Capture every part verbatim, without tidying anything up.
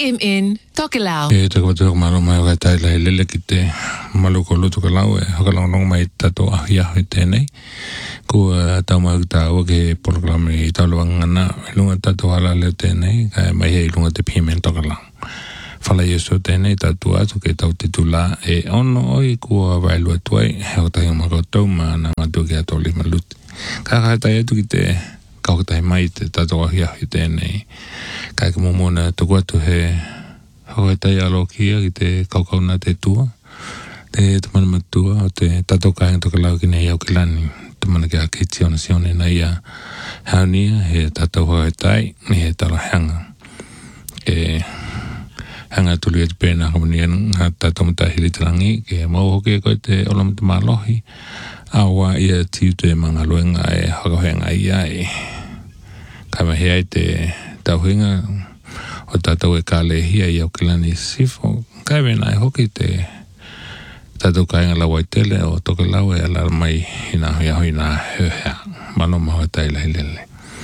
M N Tokelau. E te kawatu malo mai o tai lai lele ki te malu ko lutu ka lau e hakalang nong mai tato ahia hui tēnei. Ko tau mai uta o ke programi i tau luangana lunga tato hala leo tēnei kai mai hei lunga te P M N Tokelau. Whala Yesu tēnei tatu atu ke tau titula e ono oi kua wailua tuai heo tahi makotau ma na matu ke ato lima luti. Ka kai atu ki te kautai mai te tato ahia hui tēnei. Kai ka momona tuku atu he hoi tai alo kia ki te kaukauna te tua. Te tamana matua o te tato kai toka lau ki nei au ki lani. Tamana ki a kiti ona sione na ia haunia he tato hoi tai ni he tala hanga. E hanga tuli atu pēna kamania nga tato mata hili tarangi ke mau hoke koe te olamata malohi. Awa ia tiu te mga luenga e hakawenga ia e kama hea te tauhinga o tātou e kālehia i au kilani sifo. Kai wena e hoki te tātou kāinga lau ai tele o toke lau e ala mai hina hui ahui nā heuhea. Mano maho e taila hilele.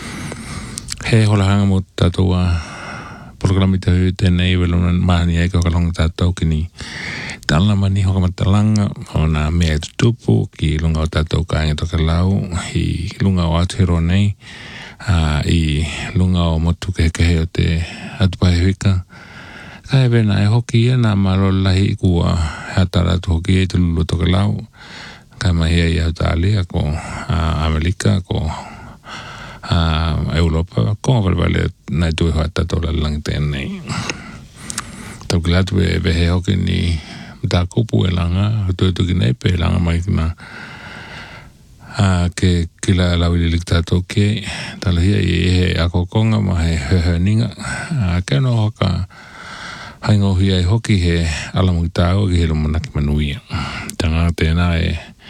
He hola hanga mo tātou a programi te hui tēnei weluna mahani eika kalonga tātou kini tala mani hoka matalanga o nā mea tutupu ki lunga o tātou kāinga toke lau i lunga o Aotearoa nei. Uh, i lunga o motu ke kehe o te atupahe huika. Kai wena e hoki ia nā maro lahi kua hatara atu hoki e te lulu toke lau. Kai mahia i Australia ko uh, Amerika ko uh, Europa ko ngawale nai tui hoa tatola langi tēnei. Tau ki latu e vehe hoki ni mta kupu e langa tui tuki nei pe langa mai kina Uh, ke kila lawi lilik tato ke talahia i he akokonga ma he heheninga uh, ke no hoka haingo hia i hoki he alamu tau ki he lumanaki manuia tanga tēnā e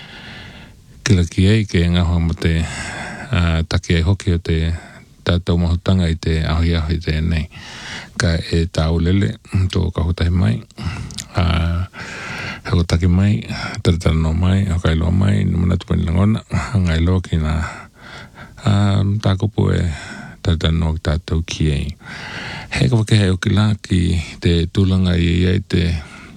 kila ki ei ke ngaho ma te uh, taki ai hoki o te tato mahutanga i te ahi ahi tēnei ka e tau lele tō kahutahi mai uh, heko taki mai, taratara no mai, hoko ailoa mai, numana tupani langona, hanga ailoa ki nā um, tākupu e taratara no ki tātou ki ei. Heko wake hei o ki la ki te tūlanga i ei te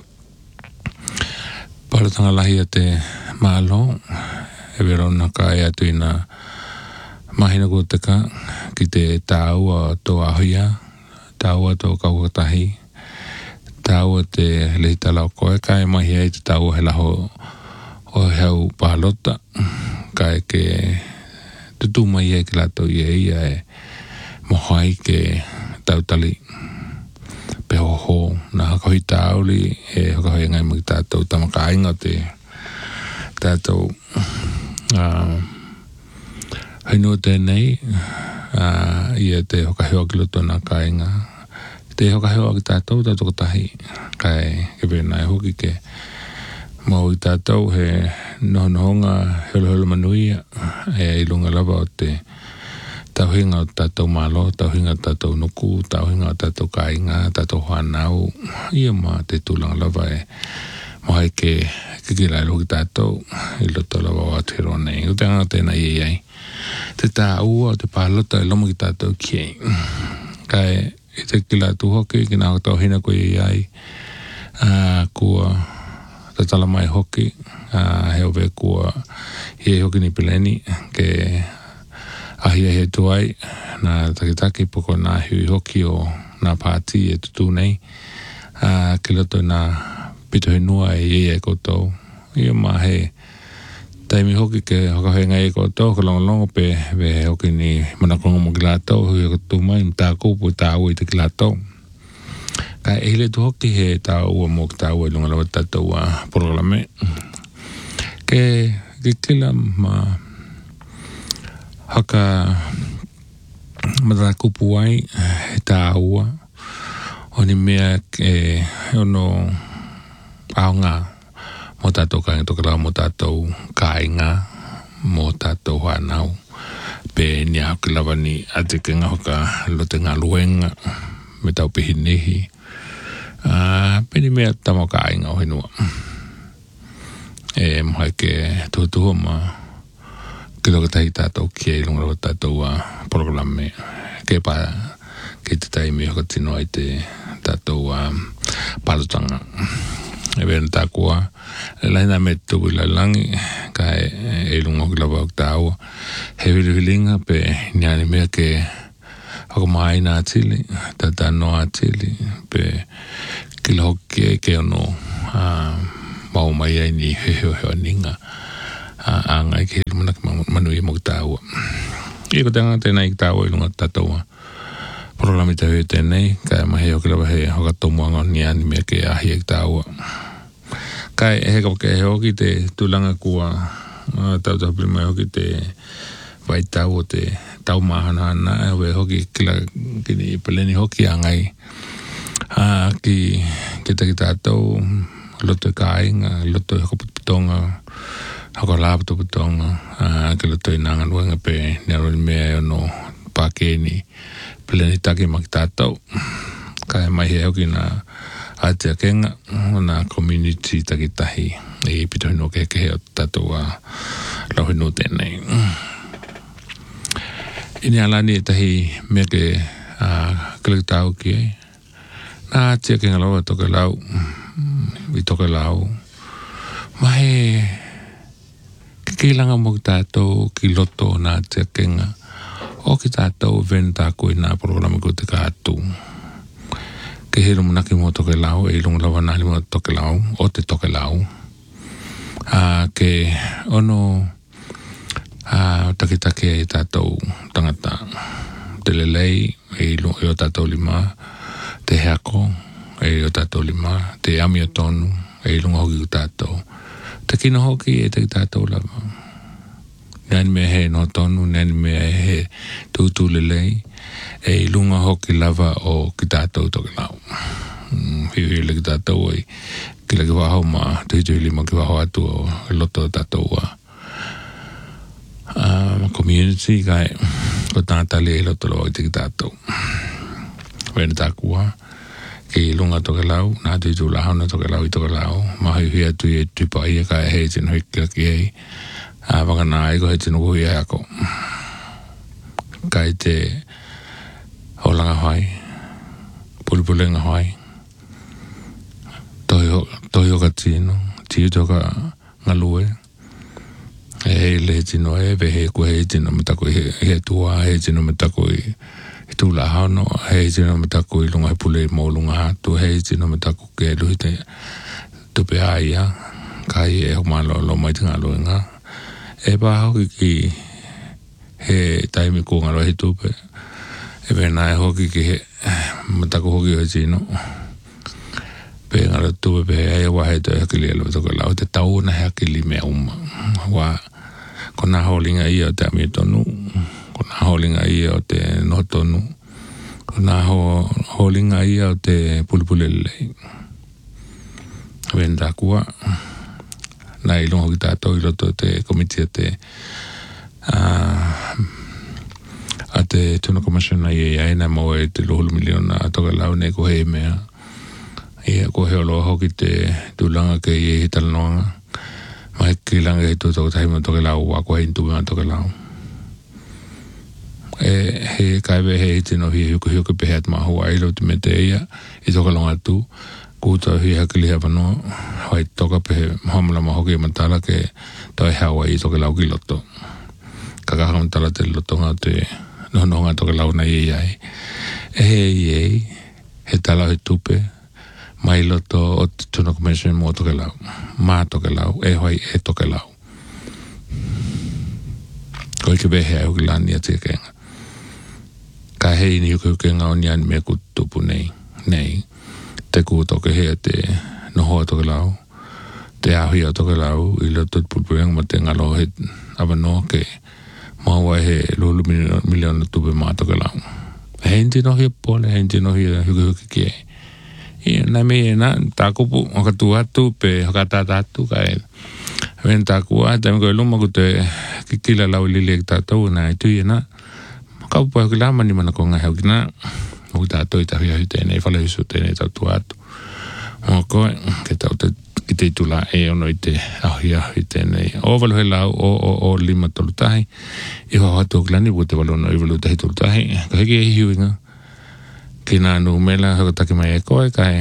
paratanga lahi a te mālo, e verona ka e atu i nā mahina kutaka ki te tāu a tō ahoia, tāu a tō kaukatahi, tau te lehita lau koe, kai mahi ai te tau he laho o heu pahalota, kai ke tutu mai e ki lato i e ia e mohai ke tau tali pehoho na hakahui tau li e hakahui ngai maki tātou tamaka ainga te tātou uh, hainua tēnei uh, ia te hakahiwa ki loto nā kainga te hoka hewa ki tātou, tātou katahi, kai ke pēnā e hoki ke mau i tātou he nohonohonga helo helo manuia e ilunga lava o te tauhinga o tātou malo, tauhinga o tātou nuku, tauhinga o tātou kāinga, tātou whanau, ia ma te tūlanga lava e mohai ke kikila ilo ki tātou, i loto lava o Aotearoa nei, o te anga tēnā iei ai. Te tā ua o te pālota e lomo ki tātou ki ei, kai i te kila tu hoki, ki nā tau hina koe i ai, uh, kua te tala mai hoki, uh, heo ve kua i hoki ni pileni, ke ahi ahi tu ai, nā takitaki poko nā hui hoki o nā pāti e tutu nei, uh, ki loto nā pito he nua e i e koutou, i ma he taimi hoki ke hokahe ngai e koutou, ka longo pe ve hoki ni manakonga mo ki lātou, hui o tu mai, mta kupu tā ua i te ki lātou. Ka e hile tu hoki he tā ua mo ki tā ua i lunga lawa tātou a programe. Ke ki kila ma haka mata kupu ai he tā ua, o ni mea ke ono aonga, mo tātou kāinga toka lau, mo tātou kāinga, mo tātou whanau. Pe ni au ki lawa ni ate ke ngā hoka lote ngā luenga, me tau pihinihi. Uh, pe ni mea tamo kāinga o henua. E mohai ke tuhutuhu ma ki loka tahi tātou ki e lunga rawa tātou uh, programe. Ke pa ke te taimi hoka tino ai te tātou uh, palutanga. E vena tā kua, e laina me tuku la langi, ka e, e lunga hoki lawa hoki tāua. He hilihilinga pe niani mea ke hoko mai nā tili, tata noa tili, pe kila hoki e ke ono uh, mau mai ai ni heo heo ninga. Uh, anga i ke hilumana ki manu i moki tāua. I ko tanga tēnā i tāua i lunga tātua. Programi te hui tēnei, ka e mahi hoki lawa he hoka tomuanga ni ani mea ke ahi e tāua. Ka e heka ke he hoki te tūlanga kua uh, tau tau prima hoki te vai tau o te tau mahana ana e we hoki kila kini peleni hoki angai uh, ki kita kita tau loto e kāinga, loto e hokoputonga hoko lāputo putonga uh, ke loto i nanga nuanga pe niaroni mea e ono pākeni peleni taki maki tātou ka e mai he hoki na Atea kenga, na community takitahi, e pito hino ke ke heo tātou a lauhinu tēnei. Ini alani e tahi mea ke kilikitau ki e. Nā atea kenga lau a toke lau, i toke lau. Mahe, ke kilanga mo ki tātou ki loto nā atea kenga, o ki tātou ven tāko i nā programa ko te kātu. Ke he rumu naki mo toke lau, e lungu lawa nani mo toke lau, o te toke lau. Uh, ke ono uh, takitake e tātou tangata te lelei, e lungu e o tātou lima, te heako, e o tātou lima, te ami o tonu, e lungu hoki u tātou. Te kino hoki e te tātou lava. Nani mea he no tonu, nani mea he tūtū lelei, e lunga hoki lava o ki tātou toke lau. Hiu le ki tātou ai, ki le ki wahau ma, te hitu hili ma ki wahau atu o loto tātou a uh, community kai, ko tātali e loto loa ki tātou. Wena tā kua, ki lunga toke lau, nā tu hitu lahau na toke lau i toke lau, ma hui hui atu i e tupa ia kai hei tino hui kia ki hei, a waka nā ego hei tino hui ako. Kai te holanga hoi, pulipulenga hoi, toi oka tino, tiu toka ngalue, e hei le tino e, ve hei kua hei tino me tako i he tua, hei tino me tako i tu la hano, hei tino me tako i lunga he pule i mō lunga hatu, hei tino me tako ke luhi te tupe aia, kai e humalo lo mai tinga luenga, e pa hoki ki he taimi kua ngalo he tupe, e vena e hoki ki he matako hoki o tino pe ngara tupe pe e wahe to e hakili alo toko lau te tau na hakili mea uma wa kona holinga ia o te ami tonu kona holinga ia o te no tonu kona ho, holinga ia o te pulipulele venda kua na ilong hoki tātou i loto te komitia te uh, a te tuna komisiona i e aina mo e te lohulu miliona a toka lau ne ko hei mea. I a ko heo loa hoki te tūlanga ke i e hitalanoanga. Ma he kilanga e tu toka tahi mo toka lau wa ko hei ntu mea toka lau. E he kaiwe he hiti no hi hiuku hiuku pehe at mahu a ilo te me te ia i toka longa tu. Kuta hi hakili hapa no hoi toka pehe hamula ma hoki matala ke toi hawa i toka lau ki loto. Kakaha matala te loto ngā te no no ngā toke lau na i ai. E he i ei, he tala he tupe, mai loto o te tuna commission mo toke lau. Mā toke lau, e hoi e toke lau. Ko i ke behe au ki lani a tia kenga. Ka hei ni huke huke ngā o ni ani mea ku tupu nei. Nei, te ku toke hea te noho a toke lau, te ahui a toke lau, i loto te pulpurenga ma te ngalo he avanoa ke maua he lulu miliona tupe māta ka lau. He inti no hia pole, he inti no hia huki huki ki e. I nai me e na, tā kupu, hoka tu atu, pe hoka tā tātu, ka e. Wen tā kua, tā me koe luma ku te kikila lau lili e tātou, na e tui e na. Ka upa hoki la mani mana ko ngai hoki na. Hoki tātou i tahi ahi tēnei, whala hisu tēnei tātu atu. Mo koe, ke tau te i te itula e ono i te ahi ahi tēnei. O walu he lau, o, o, o lima tolu tahi. I hoa hatu o klani, bu te walu ono i walu tahi tolu tahi. Ka heki e hiuinga. kina nu mela hokotaki mai e koe kai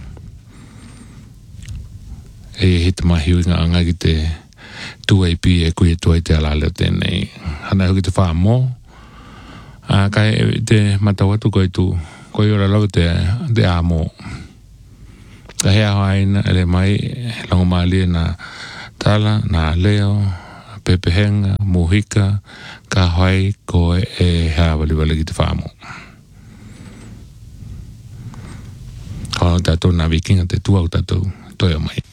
e hita mahi ui ngā anga ki te tua i pi e kui e tua i te ala leo tēnei hana hoki te wha mō a kai te matawatu koe tu koe ora lau te te a mō ka hea haina ele mai lango maali na tala na leo pepehenga muhika ka hoi koe e hea wali wali ki te wha mō kau tatou na vikinga te tua o tatou toia mai